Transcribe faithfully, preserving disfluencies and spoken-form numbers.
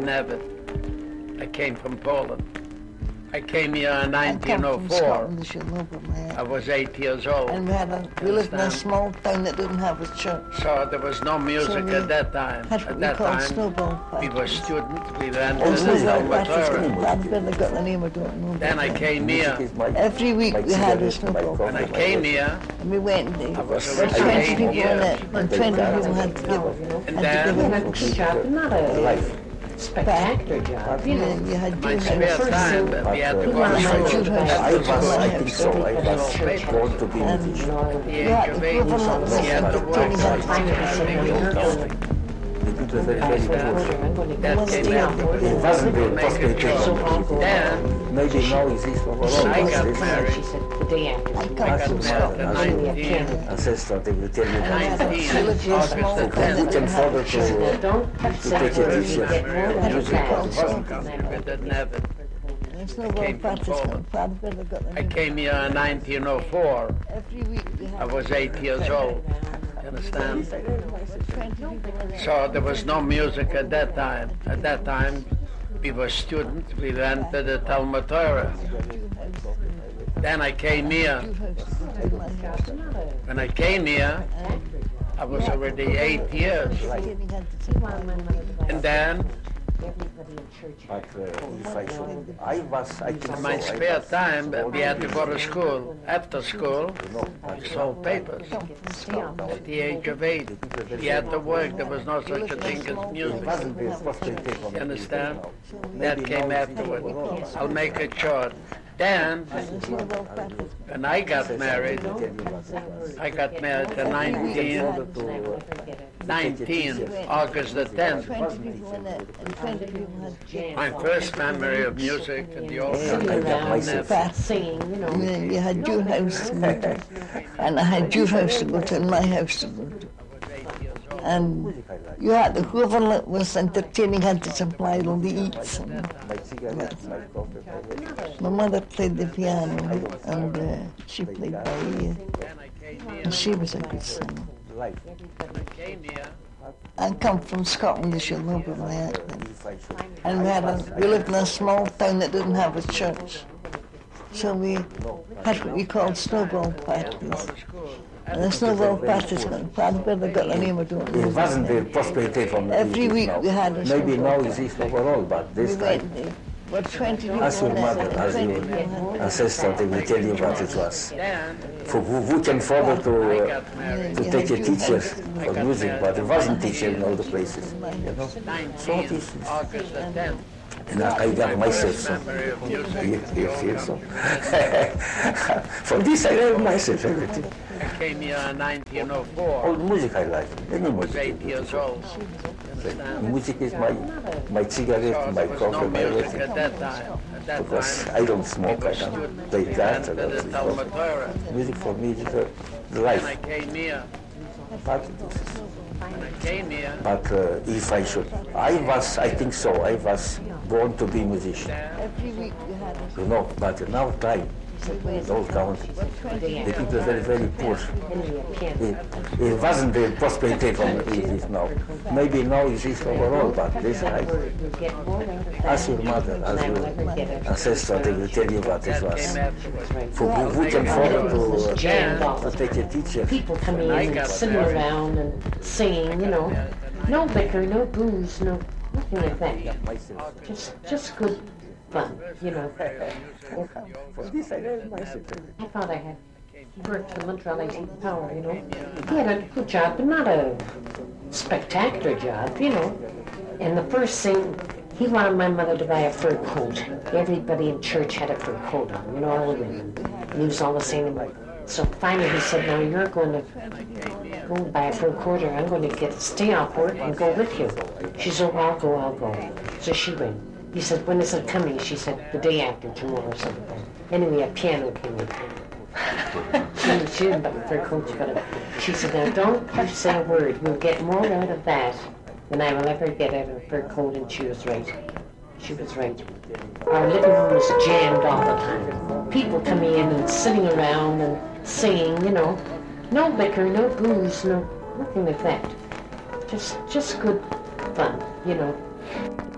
never. I came from Poland. I came here in nineteen oh I come from four. Scotland, as you know, but my, I was eight years old. and we had a, we lived in a Understand? small town that didn't have a church. So there was no music So we at that time. had what At we that called time, snowball we were parties. students. We went And to snowball the parties, Salvatore. I've barely got the name, I don't know. Then I came here. Every week we had a snowball When I came here, and we went and I was there were around twenty eight people in years. it, and twenty people had to give, And had to then- give Not a a good job, not a spectacular job, you you, know. know, you had my two spare houses. time, but we had to go One to of my school. two At houses. the I was, One I house. think so. I was born to be And musician. The you age had of the eight, equivalent of we had to the work twenty hard. houses. Finally, I said, now you're going to The people are very, buy very for a poor. quarter, I'm going to That get came stay out. on board. It wasn't the Make a possibility choice. So I'll go. Then Maybe now it is for She all I of got us. married. She said, the day after. I she come I went. got from married at Scotland. Only a nineteen. piano. Ancestors, they will tell you And I that. had a nineteen, trilogy of August small the town Who that can didn't have further a church. Now, to... don't have to say take it words, easy. you get more out of Music that. was But it never. And snowball came from parties, Poland. I've barely got the I name. came here in nineteen oh four. Every week we had I was eight years old. You understand? twenty people in it. So there was no music at that time. At that time, we were students. We went to the Talmud Torah. Then I came here. Two houses in my house. When I came here, I was already eight years. Beginning had to take my And then, Everybody in church. But uh, if I should... I was, I think in so. my I spare was time, born we had to go to school. After school, You know, we but sold papers. Stay on board. At the age of eight, we had to work. There was no such a thing as it music. wasn't the possibility for me. You understand? Maybe That came now it is afterward. for all of us. I'll make it short. Then, snowball parties. when I got married, I got married in nineteen, nineteen, August the tenth. Twenty people in it, and twenty people had to give. My first memory of music in the old Sitting country. around, Never. singing, you know. And then you had your house to go to, and I had your house to go to, and my house to go to. And you had, whoever was entertaining had to supply all the eats. And My cigarettes, my coffee, my everything. my mother played the piano, and uh, she played by ear, Then I came here. and she was a good singer. Life. When I came here, I come from Scotland, as you'll know by my accent. If I should... And we, had a, we lived in a small town that didn't have a church. So we had what we called snowball parties. go to school. And the snowball parties, I've barely got the name, I don't know. It wasn't the possibility for me. Every it is week now. we had a Maybe snowball. now it is overall, but We this time... went there. Well, twenty people As your in it, mother, and as twenty your people had ancestor, they will tell you what it was. Then, For who, who can further I to, uh, got married. to take a teacher for music, but there wasn't teacher in all the places. You know? nineteen, August the tenth. And I, I got myself so. Memory of music. You, you feel so? For this I learned myself everything. I came here in nineteen oh All four. the music I like, any I was music. eight years old. You understand? Music is my, my So cigarette, my there was no coffee, my music everything. at that time. At that Because time, I don't smoke, I don't play we that. went I to the don't Talmud Torah. Music for me is the, the When I life. came here, But, when I came here, but uh, if I should, I was, I think so, I was born to be musician. Every week we had a You know, but now time, in all country, the people are very, very poor. Anyway, a piano. It, it wasn't the possibility for me it is now. Maybe now it is overall, but this I, You get more out of that. as your mother, as than I will your ever get out of ancestor, they will tell you what it that was. came afterwards. For who, who can follow Everything was jammed to, all to the take a teacher. people coming When I in and got sitting married. around and singing, you know. No liquor, no booze, no nothing like that. Myself. Just just good fun, you know. For this I learned myself. My father had he worked for Montreal eighteen Power, you know. He had a good job, but not a spectacular job, you know. And the first thing, he wanted my mother to buy a fur coat. Everybody in church had a fur coat on, you know, all the women. And he was always saying, so finally he said, now you're going to go and buy a fur coat, or I'm going to get stay off work and go with you. She said, oh, I'll go, I'll go. So she went. He said, when is it coming? She said, the day after tomorrow or something. Anyway, a piano came in. she, she didn't buy a fur coat, but a, she said, now don't you say a word. We'll get more out of that than I will ever get out of a fur coat. And she was right. She was right. Our living room was jammed all the time. People coming in and sitting around and singing, you know. No liquor, no booze, no nothing like that. Just, just good fun, you know.